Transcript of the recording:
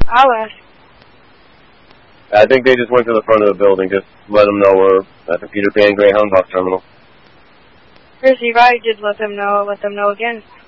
I'll ask. I think they just went to the front of the building. Just let them know we're at the Peter Pan Greyhound bus terminal. Chris, you probably just let them know again.